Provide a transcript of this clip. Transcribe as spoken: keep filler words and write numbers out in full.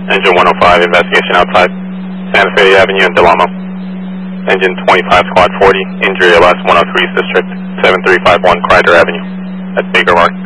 Engine one oh five, investigation outside Santa Fe Avenue and Del Amo. Engine twenty-five, squad forty, injury L S one oh three, District seven three five one, Crider Avenue at Baker Mark.